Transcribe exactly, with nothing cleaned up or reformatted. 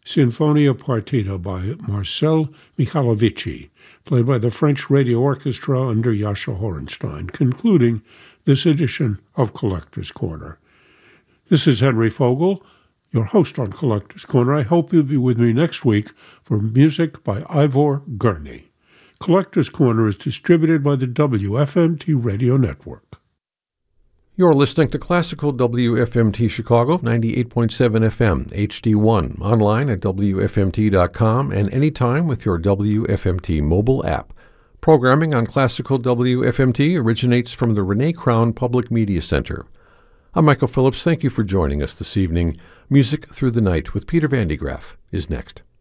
Sinfonia Partita by Marcel Michalovici, played by the French Radio Orchestra under Jascha Horenstein, concluding this edition of Collector's Corner. This is Henry Fogel, your host on Collector's Corner. I hope you'll be with me next week for music by Ivor Gurney. Collector's Corner is distributed by the W F M T Radio Network. You're listening to Classical W F M T Chicago, ninety-eight point seven F M, H D one, online at W F M T dot com and anytime with your W F M T mobile app. Programming on Classical W F M T originates from the Renee Crown Public Media Center. I'm Michael Phillips. Thank you for joining us this evening. Music Through the Night with Peter Van de Graaff is next.